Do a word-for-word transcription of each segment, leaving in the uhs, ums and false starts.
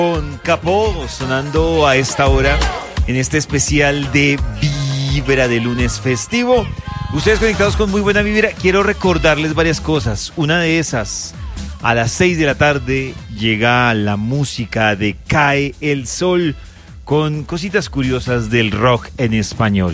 Con Capó sonando a esta hora en este especial de Vibra de lunes festivo. Ustedes conectados con muy buena vibra. Quiero recordarles varias cosas. Una de esas, a las seis de la tarde llega la música de Cae el Sol con cositas curiosas del rock en español.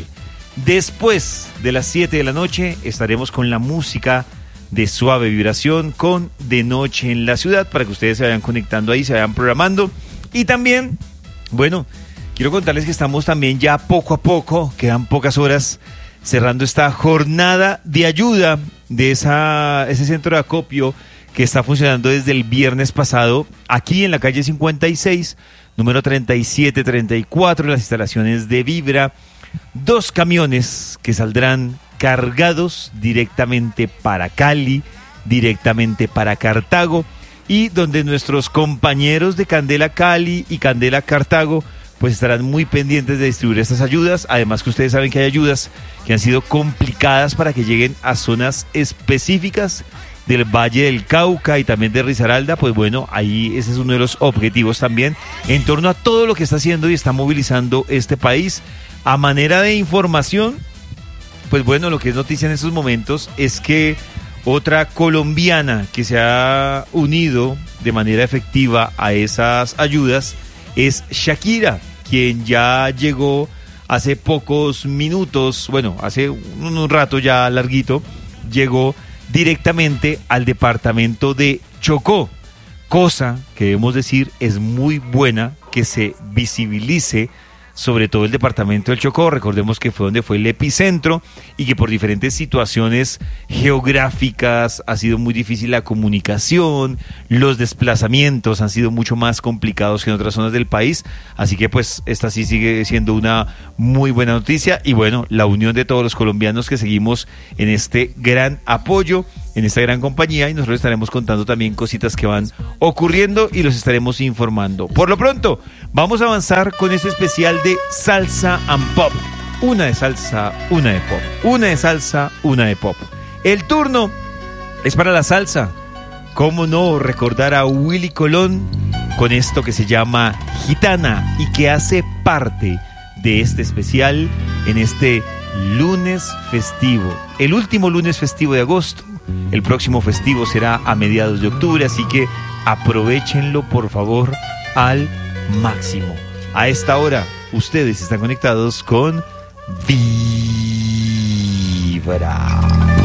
Después de las siete de la noche estaremos con la música de Suave Vibración con De Noche en la Ciudad, para que ustedes se vayan conectando ahí, se vayan programando. Y también, bueno, quiero contarles que estamos también ya poco a poco, quedan pocas horas, cerrando esta jornada de ayuda de esa, ese centro de acopio que está funcionando desde el viernes pasado, aquí en la calle cincuenta y seis, número treinta y siete treinta y cuatro, en las instalaciones de Vibra. Dos camiones que saldrán cargados directamente para Cali, directamente para Cartago, y donde nuestros compañeros de Candela Cali y Candela Cartago pues estarán muy pendientes de distribuir estas ayudas. Además que ustedes saben que hay ayudas que han sido complicadas para que lleguen a zonas específicas del Valle del Cauca y también de Risaralda. Pues bueno, ahí ese es uno de los objetivos también en torno a todo lo que está haciendo y está movilizando este país. A manera de información, pues bueno, lo que es noticia en estos momentos es que otra colombiana que se ha unido de manera efectiva a esas ayudas es Shakira, quien ya llegó hace pocos minutos, bueno, hace un, un rato ya larguito, llegó directamente al departamento de Chocó, cosa que debemos decir es muy buena que se visibilice sobre todo el departamento del Chocó. Recordemos que fue donde fue el epicentro y que por diferentes situaciones geográficas ha sido muy difícil la comunicación, los desplazamientos han sido mucho más complicados que en otras zonas del país, así que pues esta sí sigue siendo una muy buena noticia y bueno, la unión de todos los colombianos que seguimos en este gran apoyo, en esta gran compañía, y nosotros estaremos contando también cositas que van ocurriendo y los estaremos informando. Por lo pronto, vamos a avanzar con este especial de Salsa and Pop. Una de salsa, una de pop. Una de salsa, una de pop. El turno es para la salsa. ¿Cómo no recordar a Willy Colón con esto que se llama Gitana y que hace parte de este especial en este lunes festivo? El último lunes festivo de agosto. El próximo festivo será a mediados de octubre, así que aprovechenlo por favor al máximo. A esta hora ustedes están conectados con Vibra.